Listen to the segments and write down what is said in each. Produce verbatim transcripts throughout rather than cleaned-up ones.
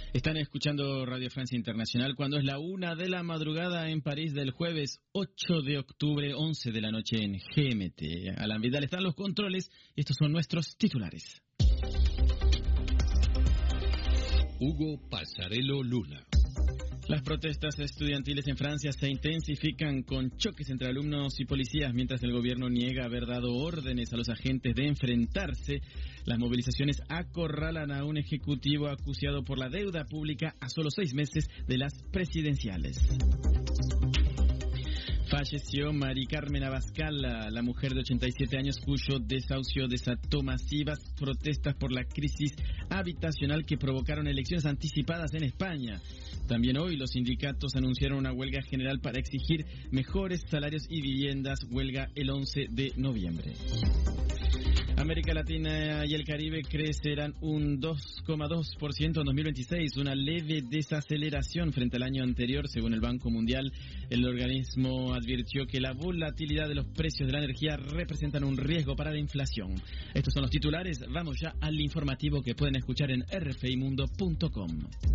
Están escuchando Radio Francia Internacional cuando es la una de la madrugada en París del jueves ocho de octubre, once de la noche en G M T. Alan Vidal están los controles y estos son nuestros titulares. Hugo Pasarello Luna. Las protestas estudiantiles en Francia se intensifican con choques entre alumnos y policías mientras el gobierno niega haber dado órdenes a los agentes de enfrentarse. Las movilizaciones acorralan a un ejecutivo acusado por la deuda pública a solo seis meses de las presidenciales. Falleció Mari Carmen Abascal, la mujer de ochenta y siete años cuyo desahucio desató masivas protestas por la crisis habitacional que provocaron elecciones anticipadas en España. También hoy los sindicatos anunciaron una huelga general para exigir mejores salarios y viviendas, huelga el once de noviembre. América Latina y el Caribe crecerán un dos coma dos por ciento en dos mil veintiséis, una leve desaceleración frente al año anterior, según el Banco Mundial. El organismo advirtió que la volatilidad de los precios de la energía representan un riesgo para la inflación. Estos son los titulares. Vamos ya al informativo que pueden escuchar en r f i mundo punto com.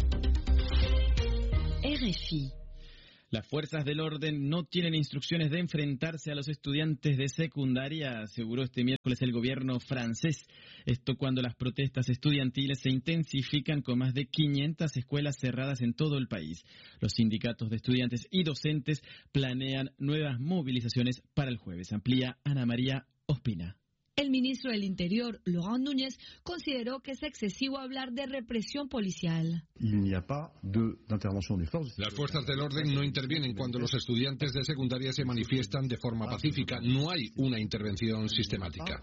R F I. Las fuerzas del orden no tienen instrucciones de enfrentarse a los estudiantes de secundaria, aseguró este miércoles el gobierno francés. Esto cuando las protestas estudiantiles se intensifican con más de quinientas escuelas cerradas en todo el país. Los sindicatos de estudiantes y docentes planean nuevas movilizaciones para el jueves. Amplía Ana María Ospina. El ministro del Interior, Laurent Núñez, consideró que es excesivo hablar de represión policial. Las fuerzas del orden no intervienen cuando los estudiantes de secundaria se manifiestan de forma pacífica. No hay una intervención sistemática.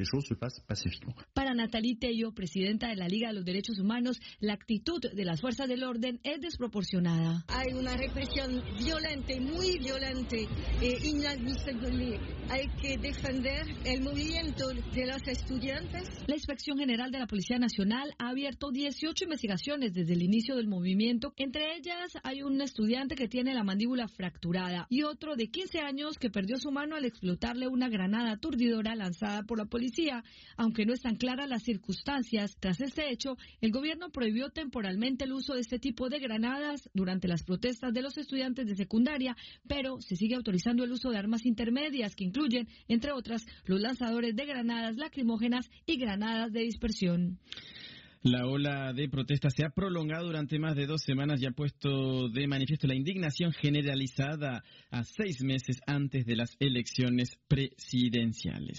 Para Nathalie Tello, presidenta de la Liga de los Derechos Humanos, la actitud de las fuerzas del orden es desproporcionada. Hay una represión violenta, muy violenta e inadmisible. Hay que defender el movimiento de los estudiantes. La Inspección General de la Policía Nacional ha abierto dieciocho investigaciones desde el inicio del movimiento. Entre ellas hay un estudiante que tiene la mandíbula fracturada y otro de quince años que perdió su mano al explotarle una granada aturdidora lanzada por la policía. Aunque no están claras las circunstancias, tras este hecho, el gobierno prohibió temporalmente el uso de este tipo de granadas durante las protestas de los estudiantes de secundaria, pero se sigue autorizando el uso de armas intermedias que incluyen, entre otras, los lanzadores de granadas lacrimógenas y granadas de dispersión. La ola de protestas se ha prolongado durante más de dos semanas y ha puesto de manifiesto la indignación generalizada a seis meses antes de las elecciones presidenciales.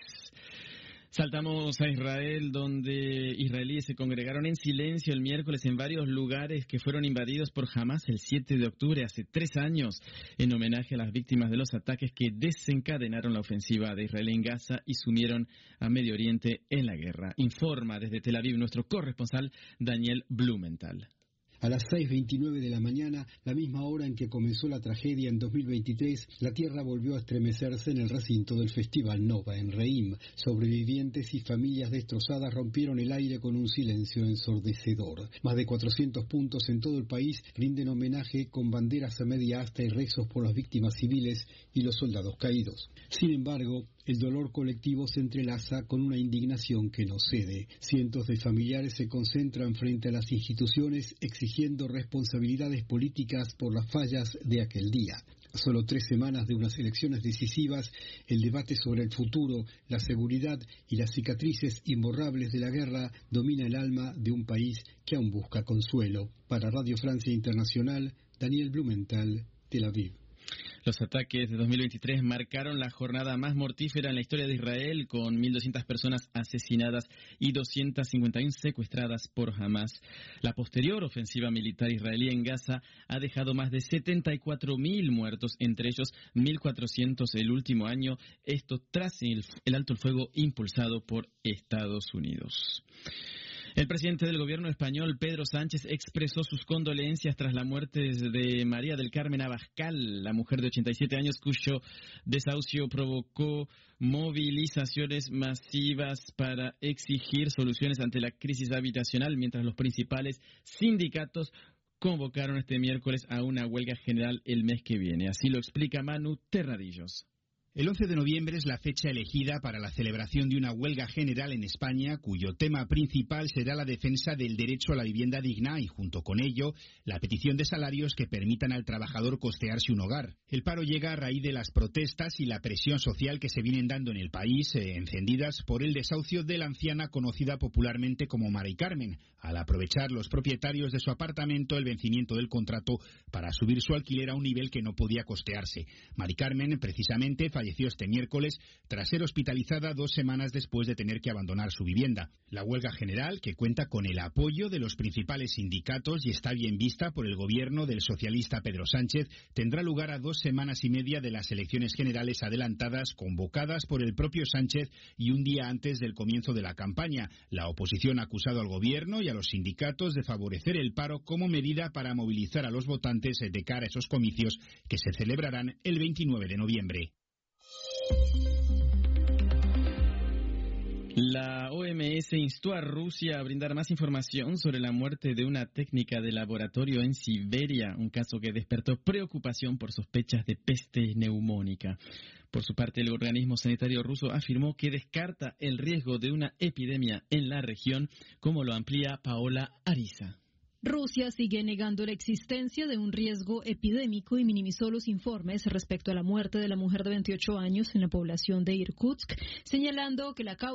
Saltamos a Israel, donde israelíes se congregaron en silencio el miércoles en varios lugares que fueron invadidos por Hamas el siete de octubre, hace tres años, en homenaje a las víctimas de los ataques que desencadenaron la ofensiva de Israel en Gaza y sumieron a Medio Oriente en la guerra. Informa desde Tel Aviv nuestro corresponsal Daniel Blumenthal. A las seis veintinueve de la mañana, la misma hora en que comenzó la tragedia en dos mil veintitrés, la tierra volvió a estremecerse en el recinto del Festival Nova en Reim. Sobrevivientes y familias destrozadas rompieron el aire con un silencio ensordecedor. Más de cuatrocientos puntos en todo el país rinden homenaje con banderas a media asta y rezos por las víctimas civiles y los soldados caídos. Sin embargo, el dolor colectivo se entrelaza con una indignación que no cede. Cientos de familiares se concentran frente a las instituciones exigiendo responsabilidades políticas por las fallas de aquel día. A solo tres semanas de unas elecciones decisivas, el debate sobre el futuro, la seguridad y las cicatrices imborrables de la guerra domina el alma de un país que aún busca consuelo. Para Radio Francia Internacional, Daniel Blumenthal, Tel Aviv. Los ataques de dos mil veintitrés marcaron la jornada más mortífera en la historia de Israel, con mil doscientas personas asesinadas y doscientas cincuenta y uno secuestradas por Hamas. La posterior ofensiva militar israelí en Gaza ha dejado más de setenta y cuatro mil muertos, entre ellos mil cuatrocientos el último año, esto tras el, el alto el fuego impulsado por Estados Unidos. El presidente del gobierno español, Pedro Sánchez, expresó sus condolencias tras la muerte de María del Carmen Abascal, la mujer de ochenta y siete años cuyo desahucio provocó movilizaciones masivas para exigir soluciones ante la crisis habitacional, mientras los principales sindicatos convocaron este miércoles a una huelga general el mes que viene. Así lo explica Manu Terradillos. El once de noviembre es la fecha elegida para la celebración de una huelga general en España, cuyo tema principal será la defensa del derecho a la vivienda digna y, junto con ello, la petición de salarios que permitan al trabajador costearse un hogar. El paro llega a raíz de las protestas y la presión social que se vienen dando en el país, eh, encendidas por el desahucio de la anciana conocida popularmente como Mari Carmen, al aprovechar los propietarios de su apartamento el vencimiento del contrato para subir su alquiler a un nivel que no podía costearse. Mari Carmen, precisamente, falleció este miércoles tras ser hospitalizada dos semanas después de tener que abandonar su vivienda. La huelga general, que cuenta con el apoyo de los principales sindicatos y está bien vista por el gobierno del socialista Pedro Sánchez, tendrá lugar a dos semanas y media de las elecciones generales adelantadas convocadas por el propio Sánchez y un día antes del comienzo de la campaña. La oposición ha acusado al gobierno y a los sindicatos de favorecer el paro como medida para movilizar a los votantes de cara a esos comicios que se celebrarán el veintinueve de noviembre. La O M S instó a Rusia a brindar más información sobre la muerte de una técnica de laboratorio en Siberia, un caso que despertó preocupación por sospechas de peste neumónica. Por su parte, el organismo sanitario ruso afirmó que descarta el riesgo de una epidemia en la región, como lo amplía Paola Ariza. Rusia sigue negando la existencia de un riesgo epidémico y minimizó los informes respecto a la muerte de la mujer de veintiocho años en la población de Irkutsk, señalando que la causa